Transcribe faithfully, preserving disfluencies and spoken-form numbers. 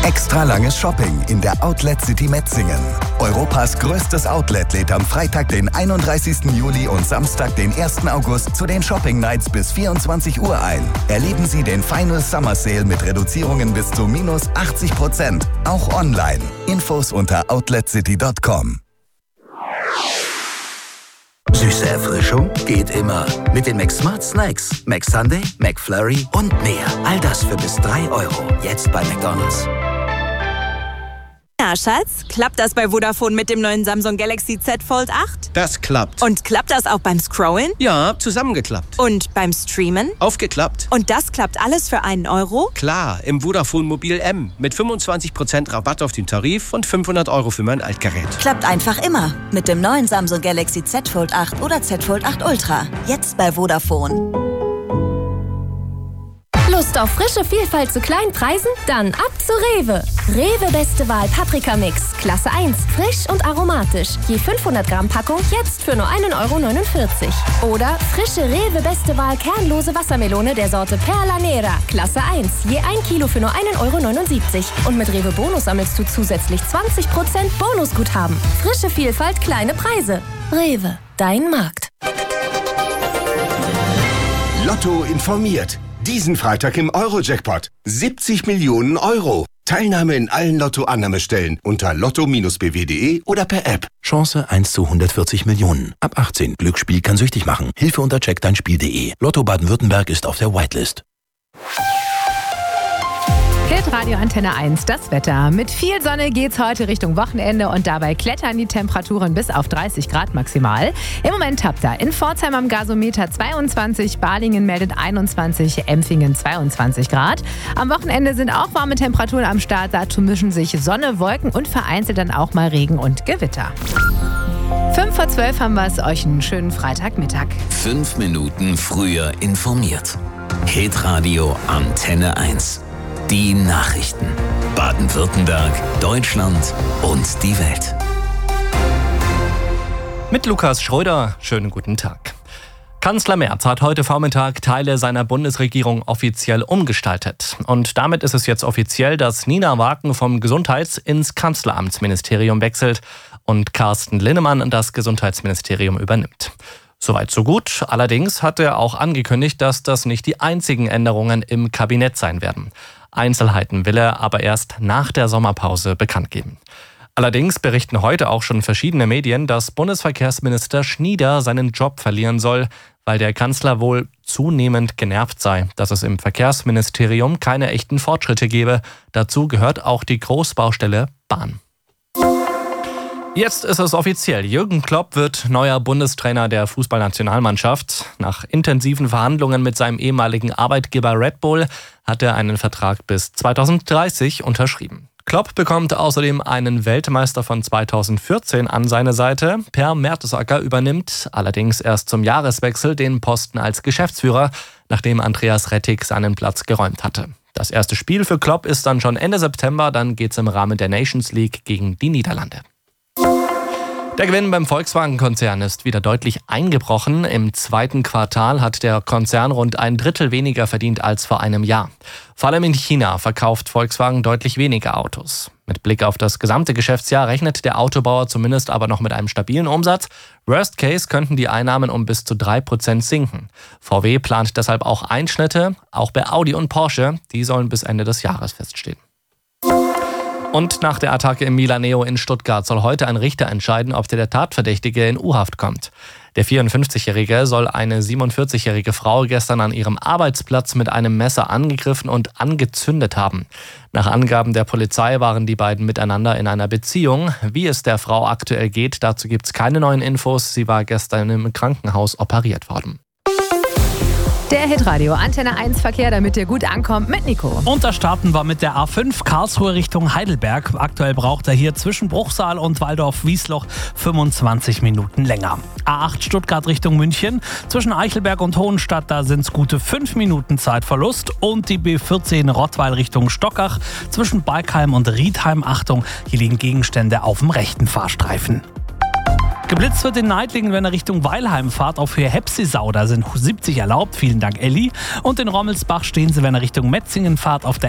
Extra langes Shopping in der Outlet City Metzingen. Europas größtes Outlet lädt am Freitag, den einunddreißigsten Juli und Samstag, den ersten August zu den Shopping Nights bis vierundzwanzig Uhr ein. Erleben Sie den Final Summer Sale mit Reduzierungen bis zu minus achtzig Prozent. Auch online. Infos unter outlet city punkt com. Süße Erfrischung geht immer. Mit den McSmart Snacks. McSunday, McFlurry und mehr. All das für bis drei Euro. Jetzt bei McDonald's. Ja, Schatz, klappt das bei Vodafone mit dem neuen Samsung Galaxy Z Fold acht? Das klappt. Und klappt das auch beim Scrollen? Ja, zusammengeklappt. Und beim Streamen? Aufgeklappt. Und das klappt alles für einen Euro? Klar, im Vodafone Mobil M. Mit fünfundzwanzig Prozent Rabatt auf den Tarif und fünfhundert Euro für mein Altgerät. Klappt einfach immer. Mit dem neuen Samsung Galaxy Z Fold acht oder Z Fold acht Ultra. Jetzt bei Vodafone. Lust auf frische Vielfalt zu kleinen Preisen? Dann ab zu Rewe. Rewe Beste Wahl Paprikamix. Klasse eins. Frisch und aromatisch. Je fünfhundert Gramm Packung jetzt für nur ein Euro neunundvierzig. Oder frische Rewe Beste Wahl kernlose Wassermelone der Sorte Perla Nera. Klasse eins. Je ein Kilo für nur ein Euro neunundsiebzig. Und mit Rewe Bonus sammelst du zusätzlich zwanzig Prozent Bonusguthaben. Frische Vielfalt, kleine Preise. Rewe. Dein Markt. Lotto informiert. Diesen Freitag im Euro-Jackpot. siebzig Millionen Euro. Teilnahme in allen Lotto-Annahmestellen unter lotto b w punkt de oder per App. Chance eins zu hundertvierzig Millionen. Ab achtzehn. Glücksspiel kann süchtig machen. Hilfe unter check dein Spiel punkt de. Lotto Baden-Württemberg ist auf der Whitelist. Hitradio Antenne eins, das Wetter. Mit viel Sonne geht's heute Richtung Wochenende und dabei klettern die Temperaturen bis auf dreißig Grad maximal. Im Moment habt ihr in Pforzheim am Gasometer zweiundzwanzig, Balingen meldet einundzwanzig, Empfingen zweiundzwanzig Grad. Am Wochenende sind auch warme Temperaturen am Start. Dazu mischen sich Sonne, Wolken und vereinzelt dann auch mal Regen und Gewitter. Fünf vor zwölf haben wir es, euch einen schönen Freitagmittag. Fünf Minuten früher informiert. Hitradio Antenne eins. Die Nachrichten. Baden-Württemberg, Deutschland und die Welt. Mit Lukas Schröder, schönen guten Tag. Kanzler Merz hat heute Vormittag Teile seiner Bundesregierung offiziell umgestaltet. Und damit ist es jetzt offiziell, dass Nina Waken vom Gesundheits- ins Kanzleramtsministerium wechselt und Carsten Linnemann das Gesundheitsministerium übernimmt. Soweit so gut. Allerdings hat er auch angekündigt, dass das nicht die einzigen Änderungen im Kabinett sein werden. Einzelheiten will er aber erst nach der Sommerpause bekannt geben. Allerdings berichten heute auch schon verschiedene Medien, dass Bundesverkehrsminister Schnieder seinen Job verlieren soll, weil der Kanzler wohl zunehmend genervt sei, dass es im Verkehrsministerium keine echten Fortschritte gebe. Dazu gehört auch die Großbaustelle Bahn. Jetzt ist es offiziell. Jürgen Klopp wird neuer Bundestrainer der Fußballnationalmannschaft. Nach intensiven Verhandlungen mit seinem ehemaligen Arbeitgeber Red Bull hat er einen Vertrag bis zweitausenddreißig unterschrieben. Klopp bekommt außerdem einen Weltmeister von zweitausendvierzehn an seine Seite. Per Mertesacker übernimmt allerdings erst zum Jahreswechsel den Posten als Geschäftsführer, nachdem Andreas Rettig seinen Platz geräumt hatte. Das erste Spiel für Klopp ist dann schon Ende September, dann geht's im Rahmen der Nations League gegen die Niederlande. Der Gewinn beim Volkswagen-Konzern ist wieder deutlich eingebrochen. Im zweiten Quartal hat der Konzern rund ein Drittel weniger verdient als vor einem Jahr. Vor allem in China verkauft Volkswagen deutlich weniger Autos. Mit Blick auf das gesamte Geschäftsjahr rechnet der Autobauer zumindest aber noch mit einem stabilen Umsatz. Worst Case könnten die Einnahmen um bis zu drei Prozent sinken. V W plant deshalb auch Einschnitte, auch bei Audi und Porsche. Die sollen bis Ende des Jahres feststehen. Und nach der Attacke im Milaneo in Stuttgart soll heute ein Richter entscheiden, ob der Tatverdächtige in U-Haft kommt. Der vierundfünfzigjährige soll eine siebenundvierzigjährige Frau gestern an ihrem Arbeitsplatz mit einem Messer angegriffen und angezündet haben. Nach Angaben der Polizei waren die beiden miteinander in einer Beziehung. Wie es der Frau aktuell geht, dazu gibt es keine neuen Infos. Sie war gestern im Krankenhaus operiert worden. Der Hitradio Antenne eins Verkehr, damit ihr gut ankommt, mit Nico. Und da starten wir mit der A fünf Karlsruhe Richtung Heidelberg. Aktuell braucht er hier zwischen Bruchsal und Waldorf-Wiesloch fünfundzwanzig Minuten länger. A acht Stuttgart Richtung München. Zwischen Eichelberg und Hohenstadt, da sind es gute fünf Minuten Zeitverlust. Und die B vierzehn Rottweil Richtung Stockach. Zwischen Balkheim und Riedheim, Achtung, hier liegen Gegenstände auf dem rechten Fahrstreifen. Geblitzt wird in Neitlingen, wenn er Richtung Weilheim fahrt, auf Höhe Hepsisau. Da sind siebzig erlaubt. Vielen Dank, Elli. Und in Rommelsbach stehen sie, wenn er Richtung Metzingen fahrt, auf der